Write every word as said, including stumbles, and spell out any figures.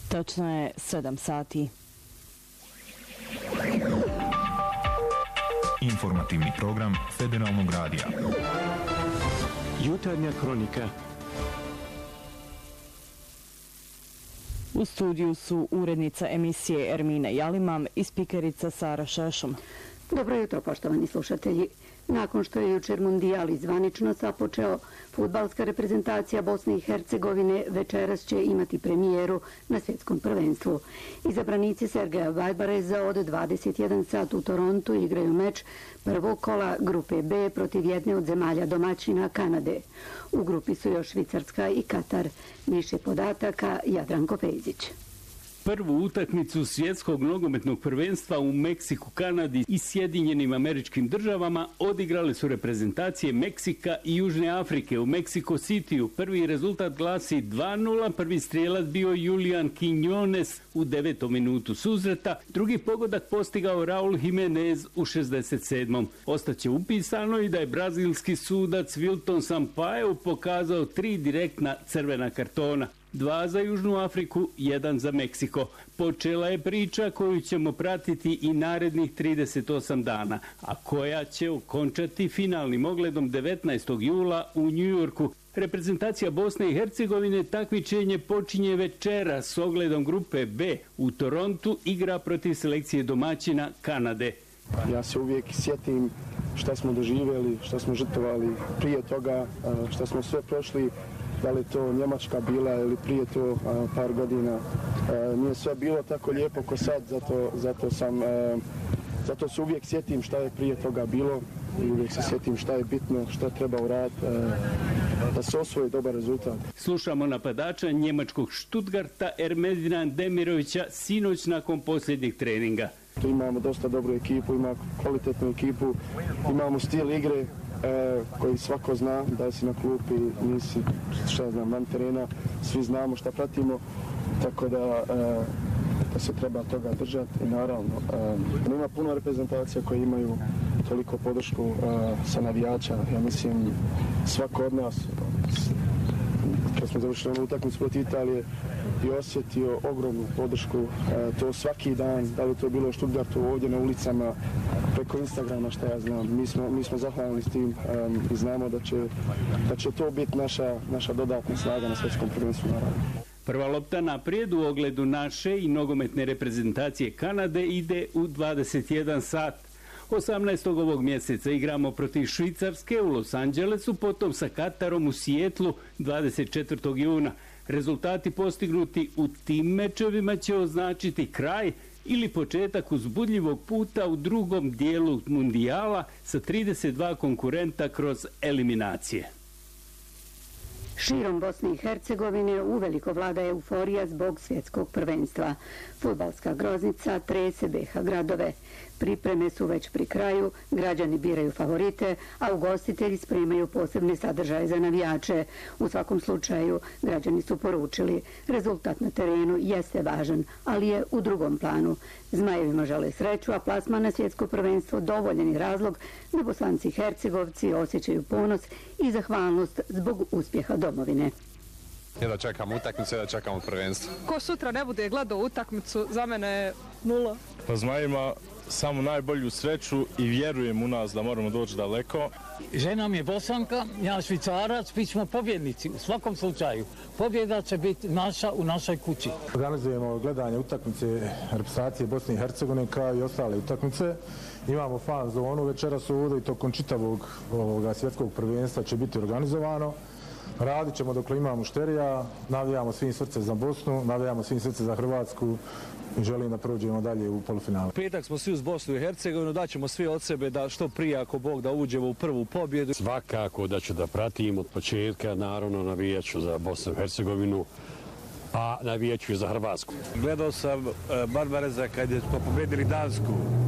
Točno je sedam sati. Informativni program Federalnog radija. Jutarnja kronika. U studiju su urednica emisije Ermina Jalimam i spikerica Sara Šešum. Dobro jutro, poštovani slušatelji. Nakon što je jučer mundijal zvanično započeo, fudbalska reprezentacija Bosne i Hercegovine večeras će imati premijeru na svjetskom prvenstvu. Izabranici Sergeja Vajbareza od dvadeset jedan sat u Torontu igraju meč prvog kola grupe B protiv jedne od zemalja domaćina Kanade. U grupi su još Švicarska i Katar. Više podataka Jadranko Pejzić. Prvu utakmicu svjetskog nogometnog prvenstva u Meksiku, Kanadi i Sjedinjenim Američkim Državama odigrale su reprezentacije Meksika i Južne Afrike u Mexico Cityu. Prvi rezultat glasi dva nula, prvi strijelac bio Julian Quiñones u devetom minutu susreta, drugi pogodak postigao Raul Jimenez u šezdeset sedmom Ostaće upisano i da je brazilski sudac Wilton Sampaio pokazao tri direktna crvena kartona. Dva za Južnu Afriku, jedan za Meksiko. Počela je priča koju ćemo pratiti i narednih trideset osam dana, a koja će okončati finalnim ogledom devetnaestog jula u Njujorku. Reprezentacija Bosne i Hercegovine takmičenje počinje večera s ogledom grupe B. U Torontu igra protiv selekcije domaćina Kanade. Ja se uvijek sjetim šta smo doživjeli, šta smo žrtvovali prije toga, šta smo sve prošli. Da li to Njemačka bila ili prije to a, par godina. A, nije sve bilo tako lijepo ko sad, zato, zato, sam, a, zato se uvijek sjetim šta je prije toga bilo i uvijek se sjetim šta je bitno, šta treba uraditi da se osvoji dobar rezultat. Slušamo napadača njemačkog Stuttgarta Ermedina Demirovića sinoć nakon posljednjeg treninga. Tu imamo dosta dobru ekipu, imamo kvalitetnu ekipu, imamo stil igre E, koji svako zna, da si na klupi, nisi, šta znam, van terena, svi znamo šta pratimo, tako da, e, da se treba toga držati i naravno, e, nema puno reprezentacija koje imaju toliko podršku e, sa navijača. Ja mislim, svako od nas, kad smo završili onu utakmicu protiv Italije, i osjetio ogromnu podršku, e, to svaki dan, da li to je bilo u Stuttgartu, ovdje na ulicama, preko Instagrama, šta ja znam. Mi smo, mi smo zahvalni s tim um, i znamo da će, da će to biti naša, naša dodatna snaga na svjetskom prvenstvu, naravno. Prva lopta naprijed u ogledu naše i nogometne reprezentacije Kanade ide u dvadeset jedan sat. osamnaestog ovog mjeseca igramo protiv Švicarske u Los Angelesu, potom sa Katarom u Sijetlu dvadeset četvrtog juna Rezultati postignuti u tim mečevima će označiti kraj ili početak uzbudljivog puta u drugom dijelu mundijala sa trideset dva konkurenta kroz eliminacije. Širom Bosne i Hercegovine uveliko vlada euforija zbog svjetskog prvenstva. Fudbalska groznica trese B H gradove. Pripreme su već pri kraju, građani biraju favorite, a ugostitelji spremaju posebne sadržaje za navijače. U svakom slučaju, građani su poručili, rezultat na terenu jeste važan, ali je u drugom planu. Zmajevima žele sreću, a plasman na svjetsko prvenstvo dovoljen je razlog da Bosanci i Hercegovci osjećaju ponos i zahvalnost zbog uspjeha domovine. Jedva čekam utakmicu, jedva čekam prvenstvo. Ko sutra ne bude gledao utakmicu, za mene je nula. Pa Zmajima samo najbolju sreću i vjerujem u nas da moramo doći daleko. Žena mi je Bosanka, ja Švicarac, bit ćemo pobjednici u svakom slučaju. Pobjeda će biti naša u našoj kući. Organizujemo gledanje utakmice reprezentacije Bosne i Hercegovine kao i ostale utakmice. Imamo fan zonu večeras ovdje i tokom čitavog ovoga svjetskog prvenstva će biti organizovano. Radit ćemo dok imamo šterija, navijamo svim srce za Bosnu, navijamo svim srce za Hrvatsku i želim da prođemo dalje u polufinalu. Petak smo svi uz Bosnu i Hercegovinu, daćemo svi od sebe da što prije ako Bog da uđemo u prvu pobjedu. Svakako da ću da pratim od početka, naravno navijat ću za Bosnu i Hercegovinu, a navijat ću za Hrvatsku. Gledao sam Barbareza kad je pobjedili Dansku.